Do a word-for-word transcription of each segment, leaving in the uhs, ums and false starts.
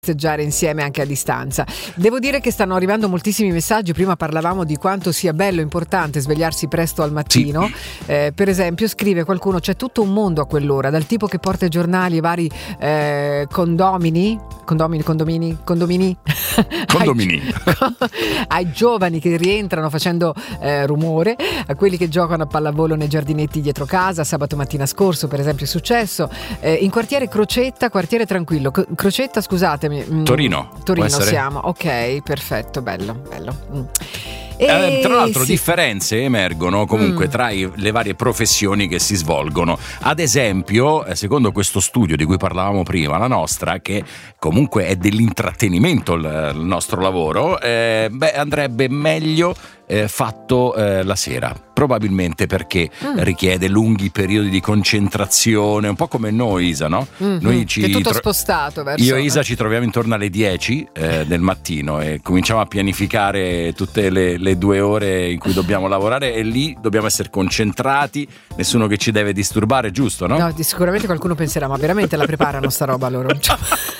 festeggiare insieme anche a distanza. Devo dire che stanno arrivando moltissimi messaggi. Prima parlavamo di quanto sia bello e importante svegliarsi presto al mattino. Sì. Eh, per esempio scrive qualcuno: c'è tutto un mondo a quell'ora, dal tipo che porta i giornali e vari eh, condomini condomini condomini condomini condomini ai, ai giovani che rientrano facendo eh, rumore, a quelli che giocano a pallavolo nei giardinetti dietro casa. Sabato mattina scorso per esempio è successo eh, in quartiere Crocetta, quartiere tranquillo C- Crocetta scusatemi mm, Torino Torino siamo, ok, perfetto, bello bello mm. E eh, tra l'altro sì. differenze emergono comunque mm. tra i, le varie professioni che si svolgono. Ad esempio, secondo questo studio di cui parlavamo prima, la nostra, che comunque è dell'intrattenimento il, il nostro lavoro, eh, beh, andrebbe meglio eh, fatto eh, la sera, probabilmente perché mm. richiede lunghi periodi di concentrazione, un po' come noi, Isa, no? Mm-hmm. Noi ci è tutto tro- spostato verso... Io e Isa ci troviamo intorno alle dieci eh, del mattino e cominciamo a pianificare tutte le, le due ore in cui dobbiamo lavorare, e lì dobbiamo essere concentrati, nessuno che ci deve disturbare, giusto, no? No, sicuramente qualcuno penserà: ma veramente la preparano sta roba loro? Cioè...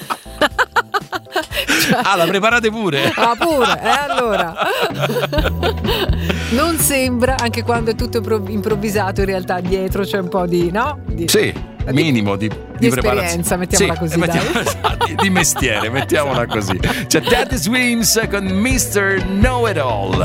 Ah, la preparate pure? Ah, pure, e eh, allora non sembra, anche quando è tutto improvvisato, in realtà dietro c'è un po' di, no? Di, sì, minimo di, di, di esperienza, mettiamola sì, così, mettiamo, dai. Di mestiere, mettiamola così. C'è Teddy Swims con mister Know It All.